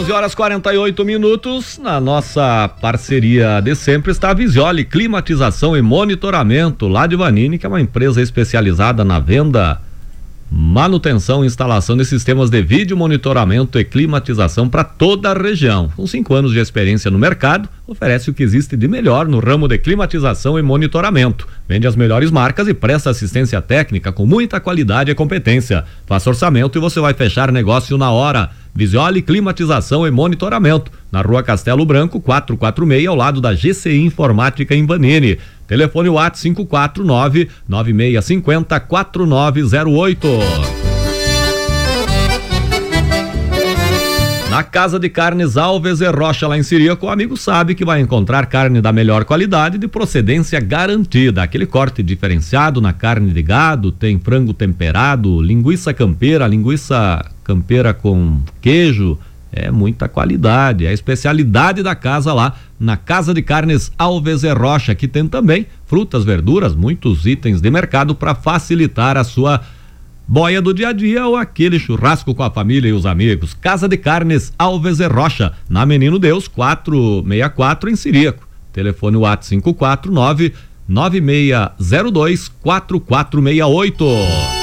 11h48. Na nossa parceria de sempre está a Visioli Climatização e Monitoramento, lá de Vanini, que é uma empresa especializada na venda, manutenção e instalação de sistemas de vídeo monitoramento e climatização para toda a região. Com 5 anos de experiência no mercado, oferece o que existe de melhor no ramo de climatização e monitoramento. Vende as melhores marcas e presta assistência técnica com muita qualidade e competência. Faça orçamento e você vai fechar negócio na hora. Visioli Climatização e Monitoramento, na Rua Castelo Branco, 446, ao lado da GCI Informática em Vanini. Telefone WhatsApp 549-9650-4908. Na Casa de Carnes Alves e Rocha, lá em Siriaco, o amigo sabe que vai encontrar carne da melhor qualidade e de procedência garantida. Aquele corte diferenciado na carne de gado, tem frango temperado, linguiça campeira com queijo, é muita qualidade, é a especialidade da casa lá na Casa de Carnes Alves e Rocha, que tem também frutas, verduras, muitos itens de mercado para facilitar a sua boia do dia a dia ou aquele churrasco com a família e os amigos. Casa de Carnes Alves e Rocha, na Menino Deus 464 em Siriaco. Telefone WhatsApp 549-9602-4468.